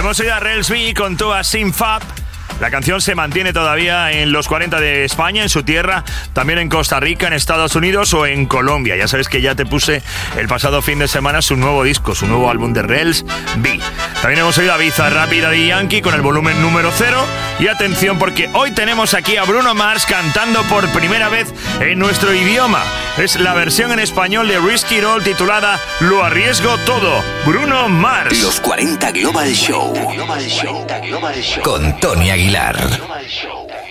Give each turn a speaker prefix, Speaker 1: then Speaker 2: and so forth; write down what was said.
Speaker 1: Hemos oído a Rels B con Tua Sim Fab. La canción se mantiene todavía en los 40 de España, en su tierra, también en Costa Rica, en Estados Unidos o en Colombia. Ya sabes que ya te puse el pasado fin de semana su nuevo disco, su nuevo álbum de Rels B. También hemos oído a Bizarrap y Daddy Yankee con el volumen número 0. Y atención, porque hoy tenemos aquí a Bruno Mars cantando por primera vez en nuestro idioma. Es la versión en español de Risky Roll titulada Lo arriesgo todo. Bruno Mars.
Speaker 2: Los 40 Global Show. Con Tony Aguilar.